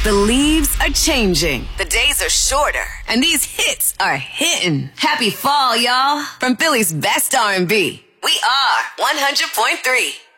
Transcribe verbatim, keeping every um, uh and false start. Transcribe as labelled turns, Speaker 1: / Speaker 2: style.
Speaker 1: The leaves are changing. The days are shorter. And these hits are hitting. Happy fall, y'all. From Philly's best R and B. We are one hundred point three.